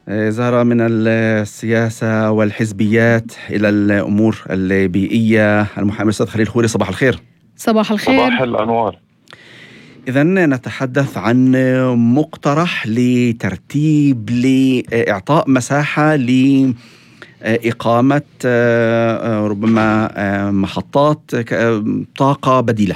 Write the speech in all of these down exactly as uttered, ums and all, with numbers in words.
زهرة، من السياسة والحزبيات إلى الأمور البيئية، المحامي الأستاذ خليل خوري، صباح الخير. صباح الخير. صباح الأنوار. إذن نتحدث عن مقترح لترتيب لإعطاء مساحة لإقامة ربما محطات طاقة بديلة.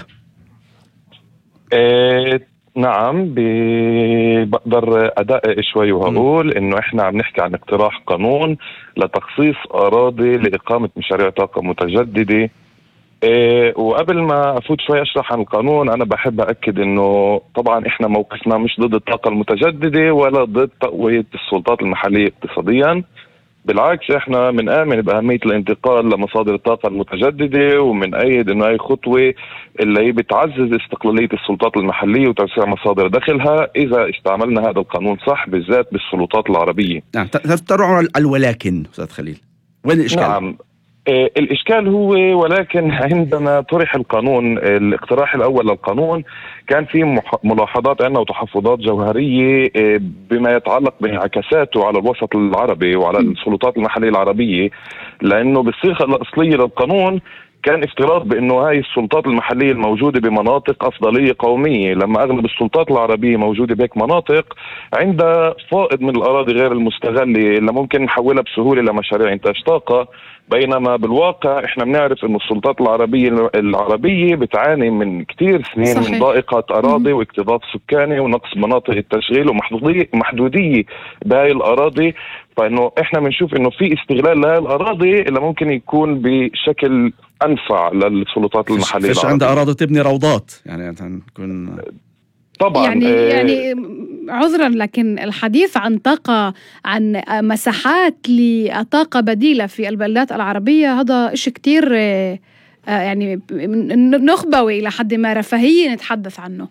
إيه نعم، بقدر أدقق شوي وهقول إنه إحنا عم نحكي عن اقتراح قانون لتخصيص أراضي لإقامة مشاريع طاقة متجددة. إيه وقبل ما أفوت شوي أشرح عن القانون، أنا بحب أكد إنه طبعا إحنا موقفنا مش ضد الطاقة المتجددة ولا ضد تقوية السلطات المحلية اقتصاديا. بالعكس، احنا بنآمن بأهمية الانتقال لمصادر الطاقة المتجددة، ومنأيد انه هي خطوة اللي هي بتعزز استقلالية السلطات المحلية وتوسيع مصادر دخلها اذا استعملنا هذا القانون صح، بالذات بالسلطات العربية. نعم، تروع الولكن أستاذ خليل، وين الإشكال؟ نعم، إيه الإشكال هو ولكن عندما طرح القانون، الاقتراح الأول للقانون كان في ملاحظات عندنا وتحفظات جوهرية إيه بما يتعلق بانعكاساته على الوسط العربي وعلى السلطات المحلية العربية، لأنه بالصيغة الأصلية للقانون كان افتراض بأنه هاي السلطات المحلية الموجودة بمناطق أفضلية قومية، لما أغلب السلطات العربية موجودة بهيك مناطق عندها فائض من الأراضي غير المستغلة اللي ممكن نحولها بسهولة لمشاريع إنتاج طاقة. بينما بالواقع احنا بنعرف انه السلطات العربية العربية بتعاني من كتير سنين صحيح. من ضائقة أراضي واكتظاظ سكاني ونقص مناطق التشغيل ومحدودية محدودية بهاي الأراضي، فإنه احنا بنشوف انه في استغلال لهاي الأراضي اللي ممكن يكون بشكل أنفع للسلطات المحلية. فيش عندها أراضي تبني روضات يعني تكون طبعا يعني يعني عذرا، لكن الحديث عن طاقة، عن مساحات لطاقة بديلة في البلدات العربية، هذا إشي كتير يعني نخبوي إلى حد ما، رفاهية نتحدث عنه.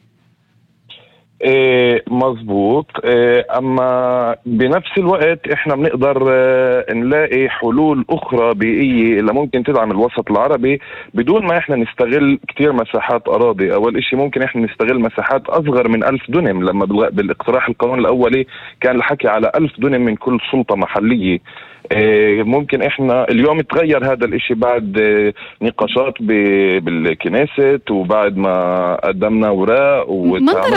إيه مظبوط. إيه اما بنفس الوقت احنا بنقدر اه نلاقي حلول اخرى بيئية اللي ممكن تدعم الوسط العربي بدون ما احنا نستغل كتير مساحات اراضي. اول اشي ممكن احنا نستغل مساحات اصغر من ألف دنم، لما بالاقتراح القانون الاولي كان الحكي على ألف دنم من كل سلطة محلية. إيه ممكن احنا اليوم تغير هذا الاشي بعد اه نقاشات بالكنيست وبعد ما قدمنا اوراق